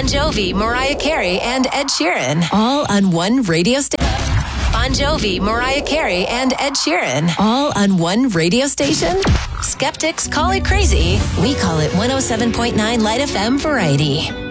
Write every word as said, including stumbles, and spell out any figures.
Bon Jovi, Mariah Carey, and Ed Sheeran. All on one radio station. Bon Jovi, Mariah Carey, and Ed Sheeran. All on one radio station? Skeptics call it crazy. We call it one oh seven point nine Light F M Variety.